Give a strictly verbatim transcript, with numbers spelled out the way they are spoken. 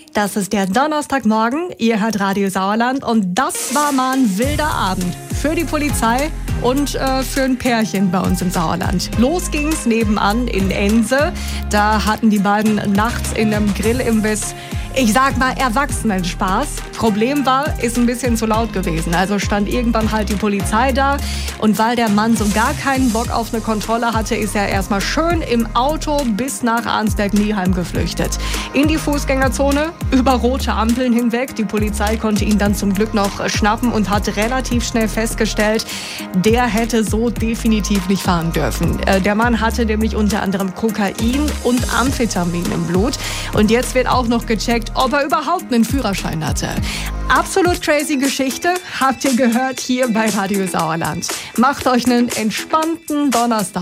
Das ist der Donnerstagmorgen, ihr hört Radio Sauerland und das war mal ein wilder Abend für die Polizei und äh, für ein Pärchen bei uns im Sauerland. Los ging's nebenan in Ense, da hatten die beiden nachts in einem Grillimbiss, ich sag mal, Erwachsenenspaß. Problem war, ist ein bisschen zu laut gewesen. Also stand irgendwann halt die Polizei da. Und weil der Mann so gar keinen Bock auf eine Kontrolle hatte, ist er erstmal schön im Auto bis nach Arnsberg-Nieheim geflüchtet. In die Fußgängerzone, über rote Ampeln hinweg. Die Polizei konnte ihn dann zum Glück noch schnappen und hat relativ schnell festgestellt, der hätte so definitiv nicht fahren dürfen. Der Mann hatte nämlich unter anderem Kokain und Amphetamin im Blut. Und jetzt wird auch noch gecheckt, ob er überhaupt einen Führerschein hatte. Absolut crazy Geschichte, habt ihr gehört hier bei Radio Sauerland. Macht euch einen entspannten Donnerstag.